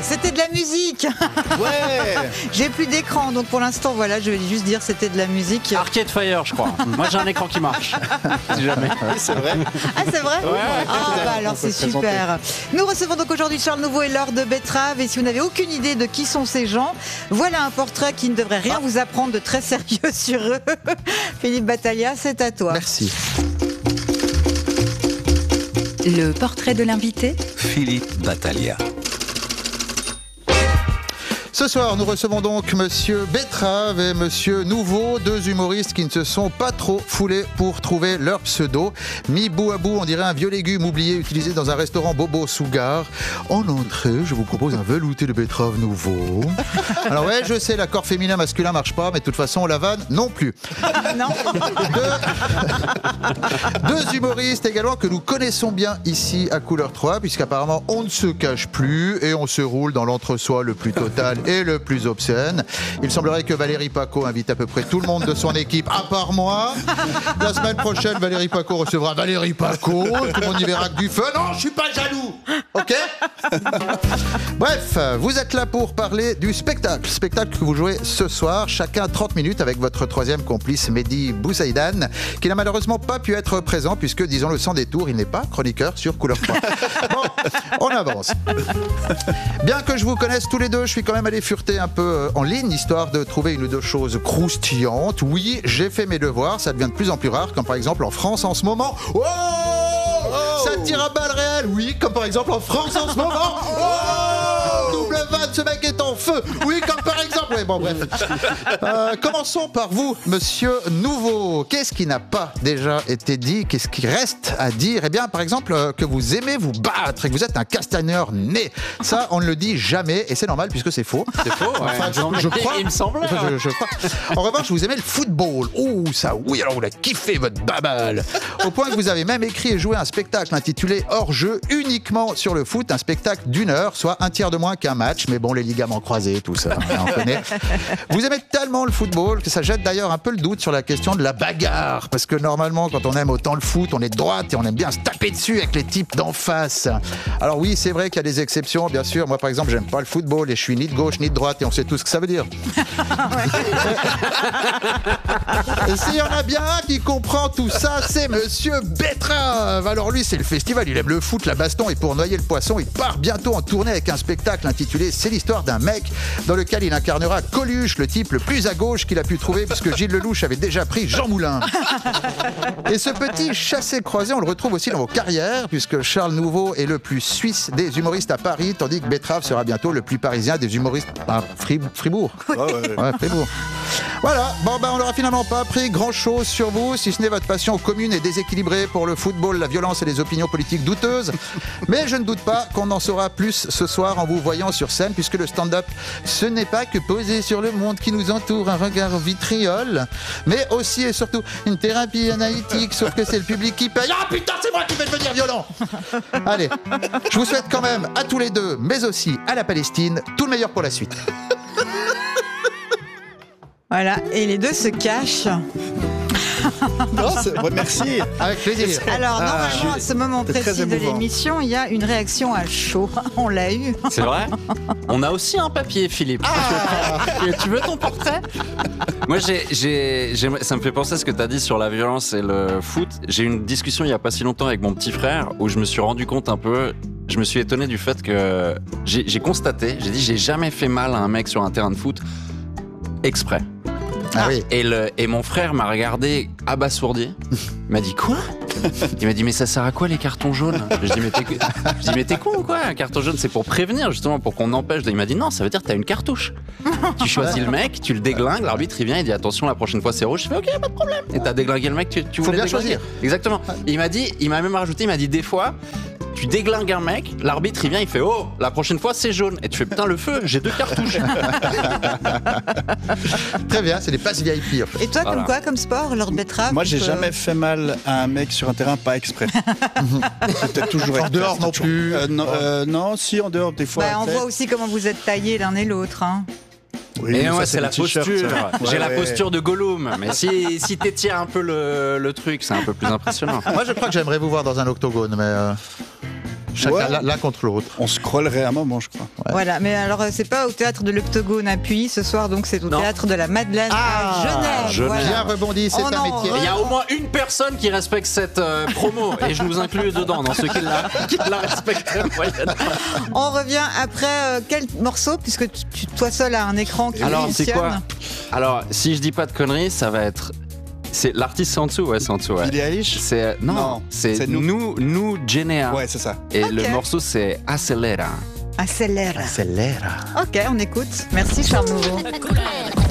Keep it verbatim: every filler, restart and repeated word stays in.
C'était de la musique. Ouais. J'ai plus d'écran, donc pour l'instant, voilà, je vais juste dire c'était de la musique. Arcade Fire, je crois. Moi, j'ai un écran qui marche. Si jamais. Oui, c'est vrai. Ah, c'est vrai? Ouais. Ah, bah alors c'est super. Nous recevons donc aujourd'hui Charles Nouveau et Laure de Betrave. Et si vous n'avez aucune idée de qui sont ces gens, voilà un portrait qui ne devrait rien vous apprendre de très sérieux sur eux. Philippe Battaglia, c'est à toi. Merci. Le portrait de l'invité, Philippe Battaglia. Ce soir, nous recevons donc Monsieur Betrave et Monsieur Nouveau, deux humoristes qui ne se sont pas trop foulés pour trouver leur pseudo. Mis bout à bout, on dirait un vieux légume oublié utilisé dans un restaurant Bobo sous gare. En entrée, je vous propose un velouté de betterave nouveau. Alors ouais, je sais, l'accord féminin-masculin marche pas, mais de toute façon, la vanne non plus. Non. Deux, deux humoristes également que nous connaissons bien ici à Couleur trois, puisqu'apparemment on ne se cache plus et on se roule dans l'entre-soi le plus total et le plus obscène. Il semblerait que Valérie Paco invite à peu près tout le monde de son équipe, à part moi. La semaine prochaine, Valérie Paco recevra Valérie Paco. Tout le monde y verra que du feu. Non, je suis pas jaloux. Ok. Bref, vous êtes là pour parler du spectacle. Spectacle que vous jouez ce soir, chacun trente minutes avec votre troisième complice Mehdi Boussaïdan, qui n'a malheureusement pas pu être présent puisque, disons-le sans détour, il n'est pas chroniqueur sur Couleur trois. Bon, on avance. Bien que je vous connaisse tous les deux, je suis quand même allé fureter un peu en ligne, histoire de trouver une ou deux choses croustillantes. Oui, j'ai fait mes devoirs, ça devient de plus en plus rare, comme par exemple en France en ce moment. Oh, oh, ça tire à balles réelles. Oui, comme par exemple en France en ce moment. Oh, double vanne, ce mec est en feu. Oui, comme par exemple. Oui, bon, bref. Euh, commençons par vous, Monsieur Nouveau. Qu'est-ce qui n'a pas déjà été dit? Qu'est-ce qui reste à dire? Eh bien, par exemple, euh, que vous aimez vous battre et que vous êtes un castagneur né. Ça, on ne le dit jamais et c'est normal puisque c'est faux. C'est faux, ouais. Enfin, je, Non, mais je crois. il me semblait. Je, je crois. En revanche, vous aimez le football. Oh, ça, oui, alors vous l'avez kiffé, votre babale. Au point que vous avez même écrit et joué un spectacle intitulé Hors-jeu uniquement sur le foot, un spectacle d'une heure, soit un tiers de moins qu'un match, mais bon, les ligaments croisés, tout ça, on connaît. Vous aimez tellement le football que ça jette d'ailleurs un peu le doute sur la question de la bagarre, parce que normalement, quand on aime autant le foot, on est de droite et on aime bien se taper dessus avec les types d'en face. Alors oui, c'est vrai qu'il y a des exceptions, bien sûr. Moi, par exemple, j'aime pas le football et je suis ni de gauche ni de droite et on sait tout ce que ça veut dire. Et s'il y en a bien un qui comprend tout ça, c'est Monsieur Betrave. Alors lui, c'est le festival, il aime le foot, la baston, et pour noyer le poisson, il part bientôt en tournée avec un spectacle intitulé C'est l'histoire d'un mec, dans lequel il incarnera Coluche, le type le plus à gauche qu'il a pu trouver, puisque Gilles Lelouch avait déjà pris Jean Moulin. Et ce petit chassé-croisé, on le retrouve aussi dans vos carrières, puisque Charles Nouveau est le plus suisse des humoristes à Paris, tandis que Betrave sera bientôt le plus parisien des humoristes à Fribourg. Ouais, ouais. Ouais, Fribourg. Voilà, bon ben on n'aura finalement pas appris grand chose sur vous, si ce n'est votre passion commune et déséquilibrée pour le football, la violence et les opinions politiques douteuses. Mais je ne doute pas qu'on en saura plus ce soir en vous voyant sur scène, puisque le stand-up, ce n'est pas que poser sur le monde qui nous entoure un regard vitriol, mais aussi et surtout une thérapie analytique, sauf que c'est le public qui paye. Ah putain, c'est moi qui vais devenir violent. Allez, je vous souhaite quand même à tous les deux, mais aussi à la Palestine, tout le meilleur pour la suite. Voilà, et les deux se cachent. Non, c'est... ouais, merci. Avec plaisir. Alors, Ah, normalement, à ce moment c'est très précis de émouvant. l'émission, il y a une réaction à chaud. On l'a eu. C'est vrai. On a aussi un papier, Philippe. Tu veux ton portrait? Moi, j'ai, j'ai, j'ai, ça me fait penser à ce que tu as dit sur la violence et le foot. J'ai eu une discussion il n'y a pas si longtemps avec mon petit frère où je me suis rendu compte un peu, je me suis étonné du fait que j'ai, j'ai constaté, j'ai dit, j'ai jamais fait mal à un mec sur un terrain de foot exprès. Ah oui. Et, le, et mon frère m'a regardé abasourdi. Il m'a dit quoi? Il m'a dit mais ça sert à quoi les cartons jaunes? Je dis mais t'es, je dis, mais t'es con ou quoi? Un carton jaune c'est pour prévenir justement, pour qu'on empêche. Il m'a dit non, ça veut dire que t'as une cartouche. Tu choisis le mec, tu le déglingues, l'arbitre il vient, il dit attention la prochaine fois c'est rouge. Je fais ok pas de problème. Et t'as déglingué le mec, tu, tu Faut voulais bien déglinguer. choisir. Exactement. Et il m'a dit, il m'a même rajouté, il m'a dit des fois. Tu déglingues un mec, l'arbitre il vient, il fait oh, la prochaine fois c'est jaune. Et tu fais putain le feu, j'ai deux cartouches. Très bien, c'est des passes V I P. En fait. Et toi, Voilà. comme quoi, comme sport, Lord Betrave? Moi, j'ai tu peux- jamais fait mal à un mec sur un terrain pas exprès. C'est peut-être toujours En exprès, dehors c'est non toujours- plus. Euh, non, euh, non, si en dehors des fois. Bah, on après. voit aussi comment vous êtes taillés l'un et l'autre. Hein. Oui, Et mais moi, ça, c'est la le t-shirt, posture. ça. J'ai Ouais, la ouais. posture de Gollum. Mais si, si t'étires un peu le, le truc, c'est un peu plus impressionnant. Moi, je crois que j'aimerais vous voir dans un octogone, mais... Euh... chacun Ouais. l'un- l'un contre l'autre. On scrollerait un moment, je crois. Voilà, mais alors euh, c'est pas au théâtre de l'Octogone à Puy ce soir, donc c'est au Non. théâtre de la Madeleine Ah, à Genève. Genève. Voilà. Bien rebondi, c'est On un en métier. re- Il y a au moins une personne qui respecte cette euh, promo et je nous inclus dedans dans ceux qui la, qui la respectent moyennement. On revient après euh, quel morceau, puisque tu, tu- toi seul as un écran qui Alors c'est fonctionne. quoi? Alors si je dis pas de conneries, ça va être. C'est l'artiste c'est en dessous, ouais, c'est en dessous, ouais. Billie Eilish. C'est non, Non, c'est c'est nous, nous. nous, Genea. Ouais, c'est ça. Et Ok. le morceau c'est Acelera. Acelère. C'est l'air. Ok, on écoute. Merci Charles Nouveau.